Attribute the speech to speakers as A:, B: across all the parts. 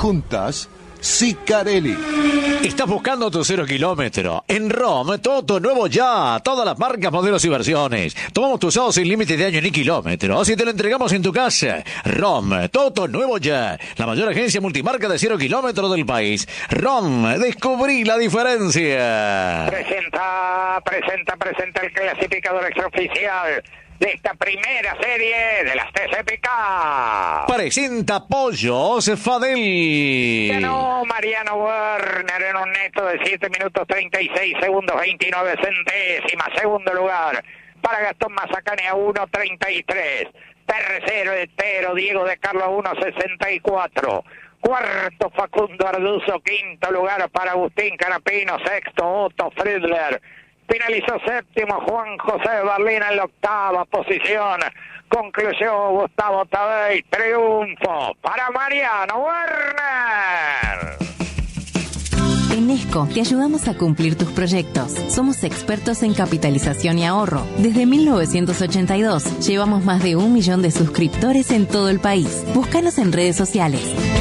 A: juntas, Sicarelli.
B: Estás buscando tu 0 kilómetro. En ROM, todo nuevo ya. Todas las marcas, modelos y versiones. Tomamos tu usado sin límite de año ni kilómetros y te lo entregamos en tu casa. ROM, todo nuevo ya. La mayor agencia multimarca de 0 kilómetros del país. ROM, descubrí la diferencia.
C: Presenta el clasificador extraoficial de esta primera serie de las TCPK.
B: Presenta Pollos Fadel.
C: Ganó Mariano Werner en un neto de 7 minutos 36 segundos 29 centésimas. Segundo lugar para Gastón Mazacane a 1.33. Tercero Etero Diego de Carlos a 1.64. Cuarto Facundo Arduzo. Quinto lugar para Agustín Canapino. Sexto Otto Friedler. Finalizó séptimo Juan José Barlina en la octava posición. Concluyó Gustavo Tadei. Triunfo para Mariano Werner.
D: En Esco te ayudamos a cumplir tus proyectos. Somos expertos en capitalización y ahorro. Desde 1982 llevamos más de 1 millón de suscriptores en todo el país. Búscanos en redes sociales.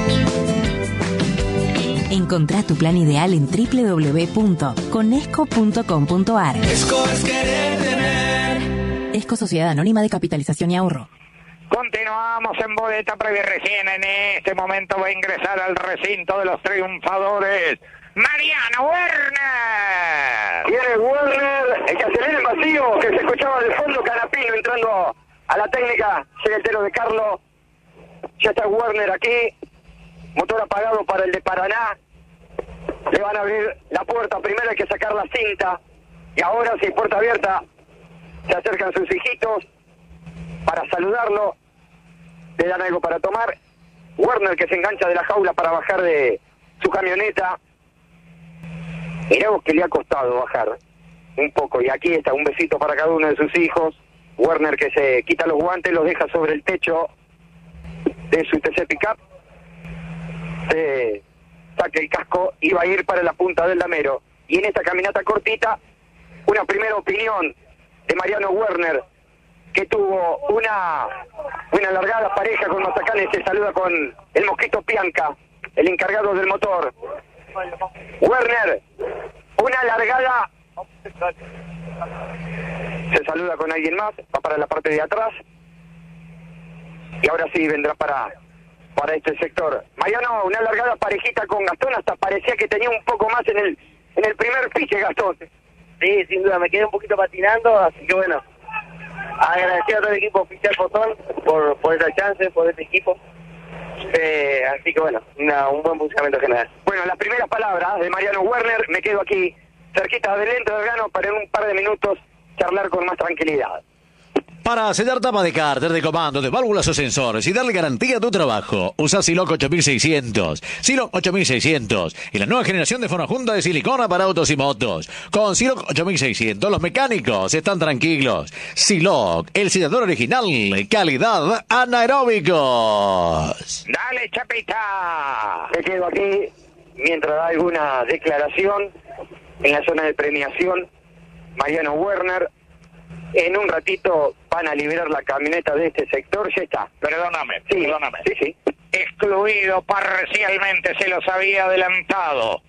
D: Encontrá tu plan ideal en www.conesco.com.ar.
E: Esco es querer tener.
D: Esco Sociedad Anónima de Capitalización y Ahorro.
C: Continuamos en boleta previa. Recién en este momento va a ingresar al recinto de los triunfadores Mariano Werner.
F: Viene Werner, el que acelera el vacío, que se escuchaba de fondo. Canapino entrando a la técnica. Llega el tero de Carlos. Ya está Werner aquí. Motor apagado para el de Paraná. Le van a abrir la puerta. Primero hay que sacar la cinta. Y ahora sí, puerta abierta. Se acercan sus hijitos para saludarlo. Le dan algo para tomar. Werner que se engancha de la jaula para bajar de su camioneta. Mirá vos que le ha costado bajar un poco. Y aquí está, un besito para cada uno de sus hijos. Werner que se quita los guantes, los deja sobre el techo de su TC Pickup. Se saca el casco y va a ir para la punta del damero. Y en esta caminata cortita, una primera opinión de Mariano Werner, que tuvo una largada pareja con Mazacane. Se saluda con el Mosquito Pianca, el encargado del motor. Werner, una largada. Se saluda con alguien más, va para la parte de atrás. Y ahora sí vendrá para este sector. Mariano, una largada parejita con Gastón, hasta parecía que tenía un poco más en el primer pique, Gastón.
G: Sí, sin duda, me quedé un poquito patinando, así que bueno, agradecer a todo el equipo oficial Fotón por esa chance, por este equipo. Así que bueno, un buen funcionamiento general.
F: Bueno, las primeras palabras de Mariano Werner, me quedo aquí cerquita del Lento del Grano para en un par de minutos charlar con más tranquilidad.
B: Para sellar tapas de cárter, de comando, de válvulas o sensores y darle garantía a tu trabajo, usa Siloc 8600. Siloc 8600 y la nueva generación de fonojunda de silicona para autos y motos. Con Siloc 8600 los mecánicos están tranquilos. Siloc, el sellador original, calidad anaeróbicos.
C: Dale, Chapita.
F: Me quedo aquí mientras da alguna declaración en la zona de premiación. Mariano Werner. En un ratito van a liberar la camioneta de este sector, ya está.
C: Perdóname.
F: Sí.
C: Excluido parcialmente, se los había adelantado.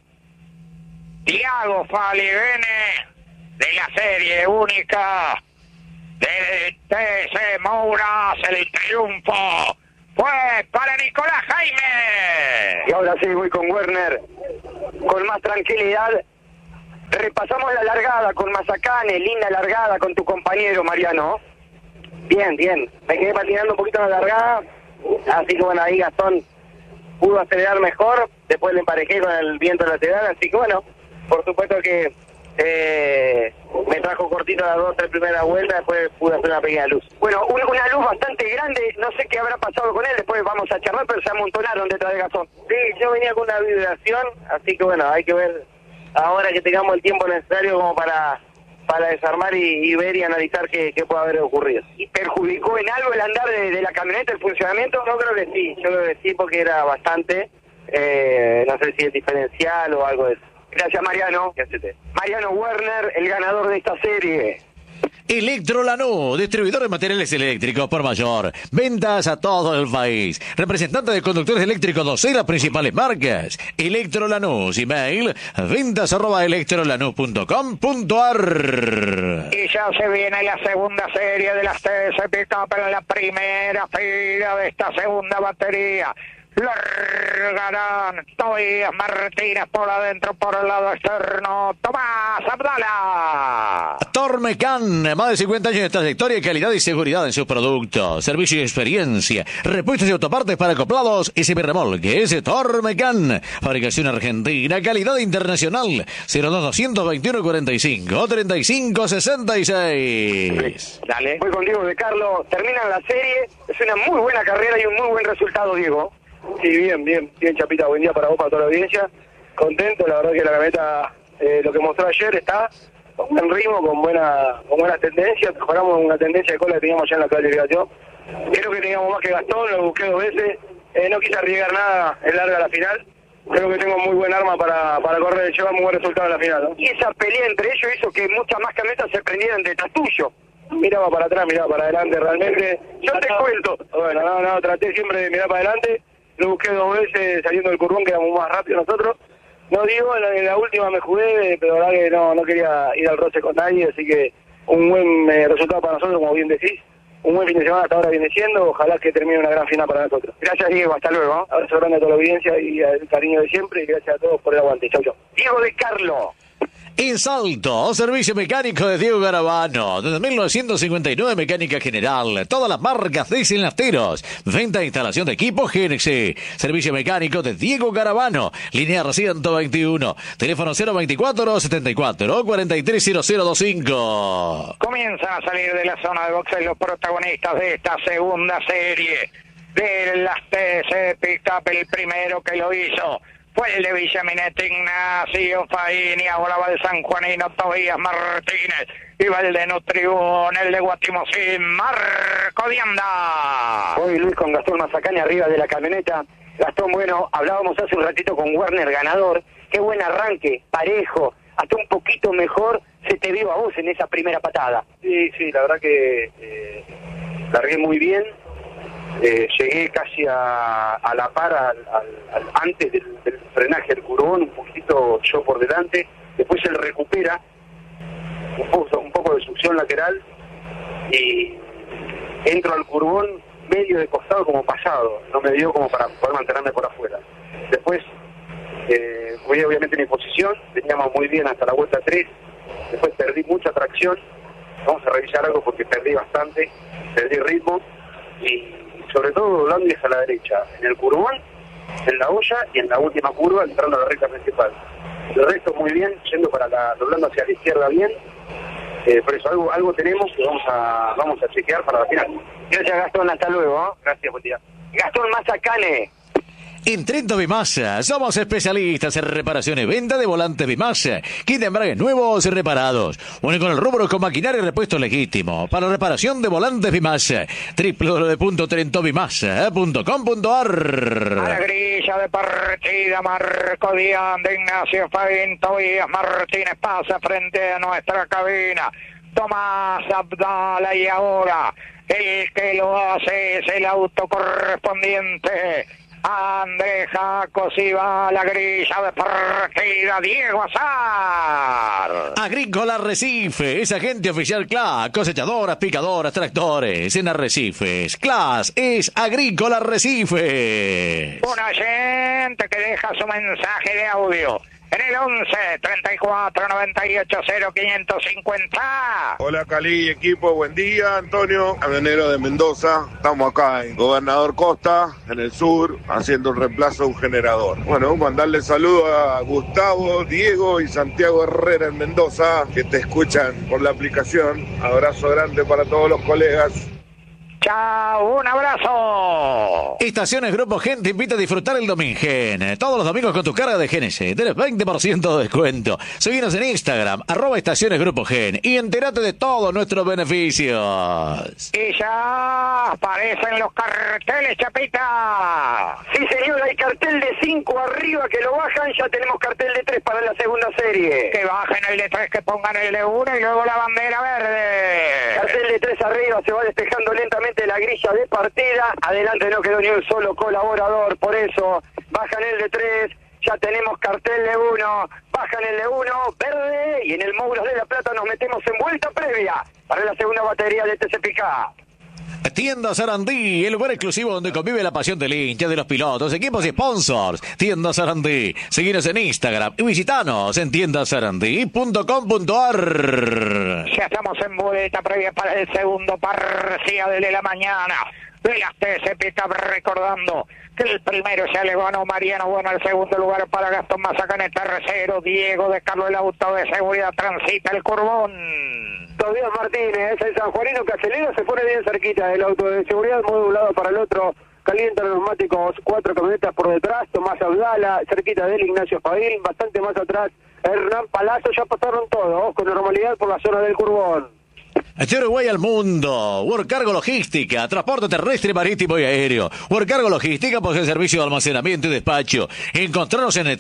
C: Tiago Faligene, de la serie única de TC Mouras, el triunfo fue para Nicolás Jaime.
F: Y ahora sí voy con Werner, con más tranquilidad. Repasamos la largada con Mazacane, linda largada con tu compañero Mariano.
G: Bien, me quedé patinando un poquito en la largada, así que bueno, ahí Gastón pudo acelerar mejor, después le emparejé con el viento lateral, así que bueno, por supuesto que me trajo cortito las 2 o 3 primeras vueltas, después pude hacer una pequeña luz.
F: Bueno, una luz bastante grande, no sé qué habrá pasado con él, después vamos a charlar, pero se amontonaron detrás de Gastón.
G: Sí, yo venía con una vibración, así que bueno, hay que ver ahora que tengamos el tiempo necesario como para desarmar y ver y analizar qué puede haber ocurrido.
F: ¿Y perjudicó en algo el andar de la camioneta, el funcionamiento?
G: Yo creo que sí porque era bastante, no sé si es diferencial o algo de eso.
F: Gracias, Mariano. Mariano Werner, el ganador de esta serie.
B: Electro Lanús, distribuidor de materiales eléctricos por mayor. Ventas a todo el país. Representante de conductores eléctricos 12 de las principales marcas. Electro Lanús, email ventas@electrolanu's.com.ar.
C: Y ya se viene la segunda serie de las TC Pickup en la primera fila de esta segunda batería. Largarán Tobías Martínez por adentro, por el lado externo, Tomás Abdala.
B: Tormecan, más de 50 años de trayectoria, calidad y seguridad en sus productos. Servicio y experiencia. Repuestos y autopartes para acoplados y semirremolques. Tormecan. Fabricación argentina, calidad internacional. 02221 45 35 66.
F: Dale. Voy con Diego de Carlo. Terminan la serie. Es una muy buena carrera y un muy buen resultado, Diego.
G: Sí, bien, Chapita, buen día para vos, para toda la audiencia. Contento, la verdad que la camioneta, lo que mostró ayer está con buen ritmo, con buenas tendencias. Mejoramos una tendencia de cola que teníamos ya en la clasificación. Creo que teníamos más que Gastón, lo busqué 2 veces. No quise arriesgar nada en larga la final. Creo que tengo muy buen arma para correr, llevar muy buen resultado en la final, ¿no?
F: Y esa pelea entre ellos hizo que muchas más camionetas se prendieran detrás tuyo.
G: Miraba para atrás, miraba para adelante, realmente.
F: Yo te cuento.
G: Bueno, no, traté siempre de mirar para adelante. Lo busqué 2 veces saliendo del curvón, que éramos más rápidos nosotros. No digo, en la última me jugué, pero la verdad que no quería ir al roce con nadie, así que un buen resultado para nosotros, como bien decís. Un buen fin de semana hasta ahora viene siendo, ojalá que termine una gran final para nosotros.
F: Gracias, Diego, hasta luego.
G: Abrazo grande a toda la audiencia y el cariño de siempre, y gracias a todos por el aguante. Chau.
F: Diego de Carlo.
B: En Salto, servicio mecánico de Diego Garavano. Desde 1959, mecánica general. Todas las marcas diesel nasteros. Venta e instalación de equipos GNC. Servicio mecánico de Diego Garavano. Linear 121. Teléfono 024 430025.
C: Comienzan a salir de la zona de boxeo los protagonistas de esta segunda serie de las TC Pickup. El primero que lo hizo fue el de Villaminete, Ignacio Faini. Ahora va el sanjuanino Tobías Martínez. Y va el de Nutribún, el de Guatimosín, Marco Dianda.
F: Hoy Luis con Gastón Mazacane arriba de la camioneta. Gastón, bueno, hablábamos hace un ratito con Werner, ganador. Qué buen arranque, parejo, hasta un poquito mejor se te vio a vos en esa primera patada.
G: Sí, la verdad que largué muy bien. Llegué casi a la par antes del frenaje del curvón, un poquito yo por delante. Después él recupera un poco de succión lateral y entro al curvón medio de costado como pasado. No me dio como para poder mantenerme por afuera. Después jugué obviamente mi posición, veníamos muy bien hasta la vuelta 3. Después perdí mucha tracción. Vamos a revisar algo porque perdí bastante, perdí ritmo y sobre todo doblando y hacia la derecha, en el curvón, en la olla y en la última curva entrando a la recta principal. El resto muy bien, yendo doblando hacia la izquierda bien. Por eso algo tenemos que vamos a chequear para la final.
F: Gracias, Gastón, hasta luego.
G: Gracias, buen día.
F: Gastón Mazacane.
B: En Trento Bimasa somos especialistas en reparación y venta de volantes Bimasa, kit de embrague nuevos y reparados. Único en el rubro con maquinaria y repuesto legítimo. Para reparación de volantes Bimasa, www.trentobimasa.com.ar.
C: A la grilla de partida, Marco Dianda, Ignacio Faín, Tobías Martínez pasa frente a nuestra cabina. Tomás Abdala, y ahora el que lo hace es el auto correspondiente. Andrés Jacos, y va a la grilla de partida Diego Azar.
B: Agrícola Arrecife es agente oficial CLAS, cosechadoras, picadoras, tractores en Arrecifes. CLAS es Agrícola Arrecife.
C: Un oyente que deja su mensaje de audio en el 11 34 98 0 550.
H: Hola Cali, equipo, buen día. Antonio, camionero de Mendoza. Estamos acá en Gobernador Costa, en el sur, haciendo un reemplazo a un generador. Bueno, mandarle saludos a Gustavo, Diego y Santiago Herrera en Mendoza, que te escuchan por la aplicación. Abrazo grande para todos los colegas.
C: Chao, un abrazo.
B: Estaciones Grupo Gen te invita a disfrutar el Domingen. Todos los domingos con tu carga de GNC. Tenés 20% de descuento. Seguinos en Instagram, @Estaciones Grupo Gen, y entérate de todos nuestros beneficios.
C: Y ya aparecen los carteles, Chapita.
F: Sí, señor, hay cartel cartel de 5 arriba que lo bajan, ya tenemos cartel de 3 para la segunda serie.
C: Que bajen el de 3, que pongan el de 1 y luego la bandera verde.
F: Cartel de 3 arriba, se va despejando lentamente la grilla de partida. Adelante no quedó ni un solo colaborador, por eso bajan el de 3. Ya tenemos cartel de 1, bajan el de 1, verde, y en el Mouras de la Plata nos metemos en vuelta previa para la segunda batería de TCPK.
B: Tiendas Sarandí, el lugar exclusivo donde convive la pasión del hincha, de los pilotos, equipos y sponsors. Tiendas Sarandí, seguinos en Instagram y visitanos en tiendasarandí.com.ar.
C: Ya estamos en vuelta previa para el segundo parcial de la mañana de las TCPK, recordando que el primero ya le ganó Mariano Bueno, el segundo lugar para Gastón Mazacane, tercero Diego de Carlos, el auto de seguridad transita el curvón.
F: Tobías Martínez, el sanjuanino que acelera, se pone bien cerquita del auto de seguridad, muy de un lado para el otro, calienta los neumáticos, 4 camionetas por detrás, Tomás Abdala, cerquita de él Ignacio Fabil, bastante más atrás Hernán Palazzo, ya pasaron todos con normalidad por la zona del curvón.
B: De Uruguay al mundo, Workcargo Logística, transporte terrestre, marítimo y aéreo. Workcargo Logística posee servicio de almacenamiento y despacho. Encontranos en el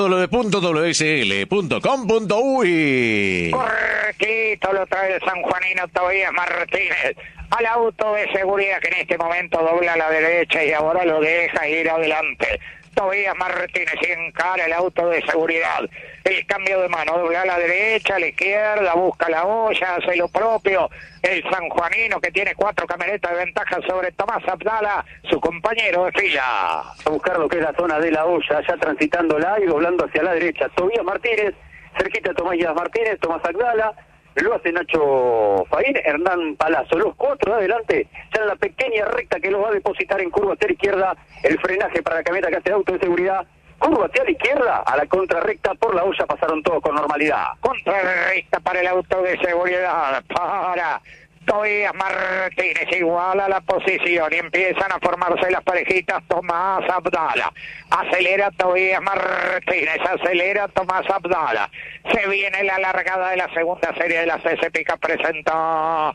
B: www.wsl.com.uy.
C: Correctito lo trae el sanjuanino Tobías Martínez al auto de seguridad, que en este momento dobla a la derecha y ahora lo deja ir adelante. Tobías Martínez encara el auto de seguridad, el cambio de mano, dobla a la derecha, a la izquierda, busca la olla, hace lo propio el sanjuanino, que tiene 4 camionetas de ventaja sobre Tomás Abdala, su compañero de fila.
F: A buscar lo que es la zona de la olla, ya transitándola y doblando hacia la derecha. Tobías Martínez, cerquita Tomás Martínez, Tomás Abdala, lo hace Nacho Faín, Hernán Palazzo, los 4 de adelante, ya en la pequeña recta que los va a depositar en curva hacia la izquierda, el frenaje para la camioneta que hace el auto de seguridad, curva hacia la izquierda, a la contrarrecta por la olla, pasaron todos con normalidad.
C: Contrarrecta para el auto de seguridad, para Tobías Martínez, iguala la posición y empiezan a formarse las parejitas. Tomás Abdala, acelera Tobías Martínez, acelera Tomás Abdala. Se viene la largada de la segunda serie de la CCPK, presenta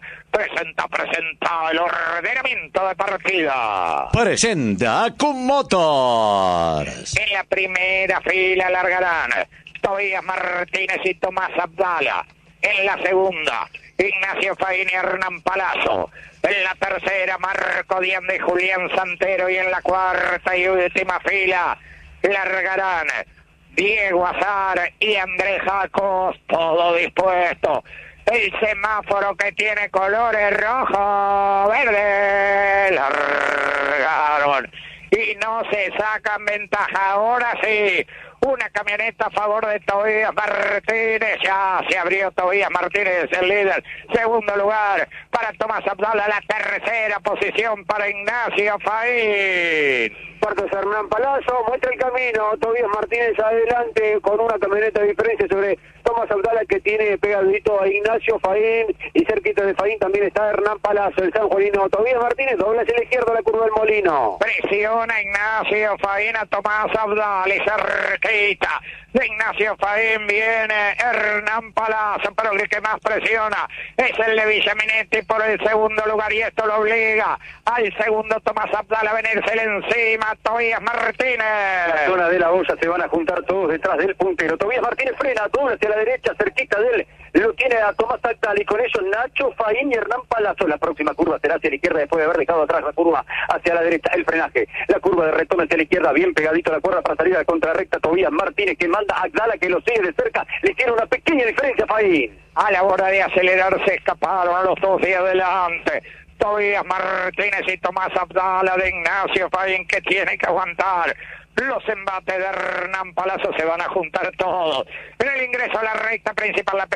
C: el ordenamiento de partida.
B: Presenta Acum Motors.
C: En la primera fila largarán Tobías Martínez y Tomás Abdala. En la segunda, Ignacio Faín y Hernán Palazzo. En la tercera, Marco Dianda y Julián Santero. Y en la cuarta y última fila, largarán Diego Azar y Andrés Jacos. Todo dispuesto. El semáforo, que tiene colores rojo, verde, largaron. Y no se sacan ventaja. Ahora sí, una camioneta a favor de Tobías Martínez. Ya se abrió Tobías Martínez, el líder. Segundo lugar para Tomás Abdala. La tercera posición para Ignacio Faín.
F: Cuarto es Hernán Palazzo, muestra el camino. Tobías Martínez adelante con una camioneta de diferencia sobre Tomás Abdala, que tiene pegadito a Ignacio Faín, y cerquita de Faín también está Hernán Palazzo, el sanjuanino. Tobías Martínez dobla hacia la izquierda la curva del Molino.
C: Presiona Ignacio Faín a Tomás Abdala y cerquita de Ignacio Faín viene Hernán Palazzo, pero el que más presiona es el de Villaminetti por el segundo lugar, y esto lo obliga al segundo Tomás Abdala a venírsele encima a Tobías Martínez.
F: La zona de la olla se van a juntar todos detrás del puntero. Tobías Martínez frena, dobla hacia la derecha, cerquita de él lo tiene a Tomás Abdala, y con ellos Nacho Faín y Hernán Palazzo. La próxima curva será hacia la izquierda después de haber dejado atrás la curva hacia la derecha, el frenaje, la curva de retorno hacia la izquierda, bien pegadito a la cuerda para salir a la contrarrecta. Tobías Martínez, que manda a Abdala, que lo sigue de cerca, le tiene una pequeña diferencia a Faín.
C: A la hora de acelerar se escaparon a los dos de adelante Tobías Martínez y Tomás Abdala de Ignacio Faín, que tiene que aguantar los embates de Hernán Palazzo. Se van a juntar todos en el ingreso a la recta principal. La